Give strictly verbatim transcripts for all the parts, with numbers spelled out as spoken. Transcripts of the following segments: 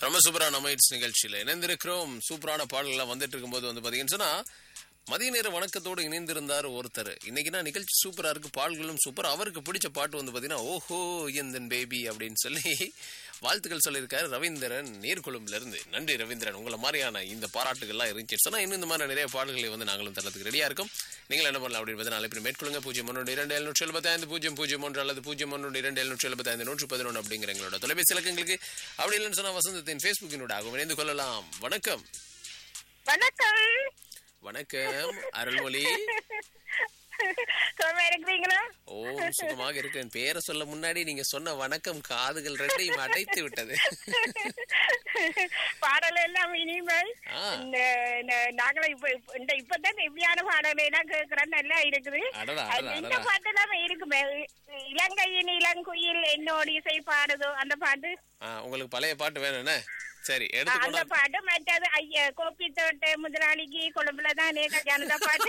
ரொம்ப சூப்பரான நமைட்ஸ் நிகழ்ச்சியில இணைந்திருக்கிறோம். சூப்பரான பாடல்கள்லாம் வந்துட்டு இருக்கும்போது வந்து பாத்தீங்கன்னு சொன்னா மதிய நேர வணக்கத்தோடு இணைந்திருந்தார் ஒருத்தர். இன்னைக்குன்னா நிகழ்ச்சி சூப்பரா இருக்கு, பாடல்களும் சூப்பர். அவருக்கு பிடிச்ச பாட்டு வந்து பாத்தீங்கன்னா ஓஹோ எந்தன் பேபி அப்படின்னு சொல்லி வாழ்த்துக்கள் சொல்லியிருக்காரு ரவீந்திரன் நீர்கொழும்புல இருந்து. நன்றி ரவீந்திரன், உங்களை மாதிரியான இந்த பாராட்டுகள்லாம் இருந்துச்சு சொன்னா இன்னும் இந்த மாதிரி நிறைய பாடல்களை வந்து நாங்களும் தரத்துக்கு ரெடியா இருக்கும். நீங்கள் என்ன பண்ணலாம் அப்படின்னு பார்த்தா நாளை மேற்கொள்ளுங்க. பூஜ்ஜியம் ஒன்று இரண்டு எழுநூற்றி எழுபத்தி ஐந்து பூஜ்ஜியம் பூஜ்ஜியம் ஒன்று அல்லது பூஜ்ஜியம் ஒன்று இரண்டு எழுநூற்றி எழுபத்தி ஐந்து நூற்றி பதினொன்று அப்படிங்கிற எங்களோட தொலைபேசி இலக்கங்களுக்கு. அப்படி இல்லைன்னு சொன்னா வசந்தத்தின் பேஸ்புக்கினோட ஆகும் இணைந்து கொள்ளலாம். வணக்கம். வணக்கம். வணக்கம் அருள்மொழி. ஓ சுகமாக இருக்கேன். பேரை சொல்ல முன்னாடி நீங்க சொன்ன வணக்கம் காதுகள் ரெண்டையும் அடைத்து விட்டது. பாடல் எல்லாம் இனிமை. நாங்கள இப்ப இப்பதான் எப்படியான பாடல் எல்லாம் கேட்கிறோம், நல்லா இருக்குது. இந்த பாட்டு எல்லாம் இருக்குமே, இலங்கையின் இளங்குயில் என்னோட இசை பாடுதோ அந்த பாட்டு. உங்களுக்கு பழைய பாட்டு வேணும்னே. சரி, அந்த பாட்டு மற்றது ஐயா கோப்பி தோட்ட முதலாளிக்கு கொழும்புலதான் ஜனதா பாட்டு.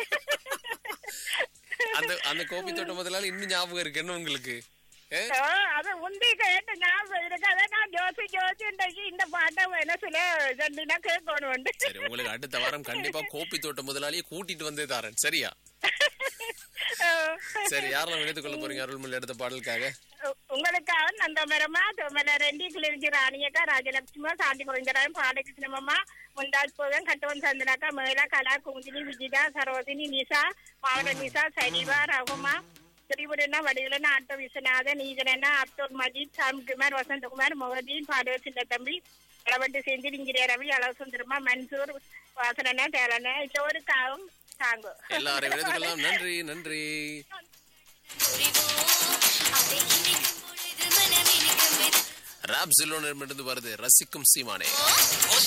அந்த அந்த கோப்பி தோட்ட முதலாளி இன்னும் ஞாபகம் இருக்கு என்ன உங்களுக்கு? அது முந்தி கேட்ட ஞாபகம் இருக்கு. அதான் நான் ஜோசி ஜோசி இந்த பாட்டை மனசுல கேட்கணும். சரி, உங்களுக்கு அடுத்த வாரம் கண்டிப்பா கோப்பி தோட்ட முதலாளியை கூட்டிட்டு வந்தே தாரேன். சரியா? சரி, யாரெல்லாம் நினைத்துக் கொள்ள போறீங்க அருள்மொழி அடுத்த பாடலுக்காக? உங்களுக்காக நந்தமரமா தொமல ரெண்டி கிளிர்ச்சி ராணியக்கா ராஜலட்சுமா சாந்தி குறைந்தராயம் பாலகிருஷ்ணம்மா முந்தாஜ் போதன் கட்டவன் சந்தனாக்கா மேலா கலா குமுதினி விஜிதா சரோஜினி நிசா மாவட்ட நிசா சரிவா ரகுமா திரிபுரனா வடிகளனா ஆட்டோ விஸ்வநாதன் ஈகரனா அப்துல் மஜீத் சாம்குமார் வசந்தகுமார் மொஹதீன் பாடவர் சின்ன தம்பி அளவட்டு செந்தில் இங்கிரிய ரவி அளவு சுந்தரமா மன்சூர் வாசனா தேலனா எல்லோருக்காகவும் தாங்க. எல்லாரையும் எடுத்துக்கலாம். நன்றி நன்றி. ராப் ஜில்லோனிடமிருந்து வருது ரசிக்கும் சீமானே.